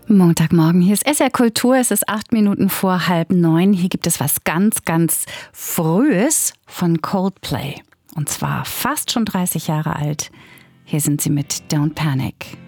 Montagmorgen, hier ist SR Kultur, es ist 8 Minuten vor 8:30. Hier gibt es was ganz, ganz Frühes von Coldplay. Und zwar fast schon 30 Jahre alt. Hier sind sie mit Don't Panic.